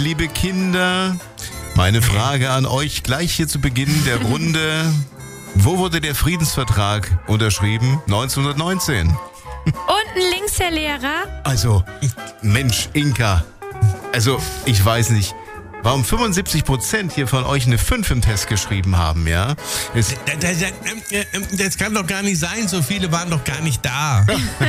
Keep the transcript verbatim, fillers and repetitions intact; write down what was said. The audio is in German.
liebe Kinder, meine Frage an euch gleich hier zu Beginn der Runde. Wo wurde der Friedensvertrag unterschrieben? neunzehnhundertneunzehn. Unten links, Herr Lehrer. Also, Mensch, Inka. Also, ich weiß nicht, warum fünfundsiebzig Prozent hier von euch eine fünf im Test geschrieben haben, ja? Es Das, das, das, das kann doch gar nicht sein, so viele waren doch gar nicht da.